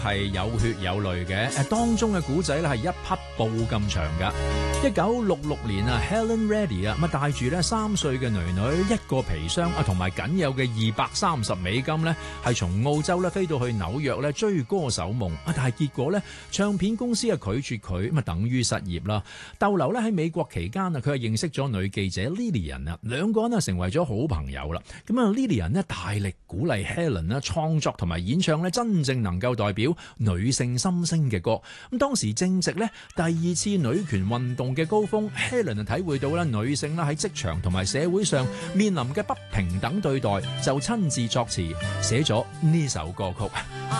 係有血有淚嘅，當中嘅古仔咧係一匹布咁長噶。1966年啊 ，Helen Reddy 啊，帶住咧3歲嘅女女，一個皮箱啊，同埋僅有嘅$230咧，係從澳洲咧飛到去紐約咧追歌手夢啊！但係結果咧，唱片公司啊拒絕佢，咁啊等於失業啦。逗留咧喺美國期間啊，佢係認識咗女記者 Lillian 啊，兩個人啊成為咗好朋友啦。咁啊 Lillian咧大力鼓勵 Helen 啦創作同埋演唱咧真正能夠代表女性心聲嘅歌。咁當時正值咧第2次女權運動嘅高峰 ，Helen 體會到咧女性啦喺職場同埋社會上面臨嘅不平等對待，就親自作詞寫咗呢首歌曲。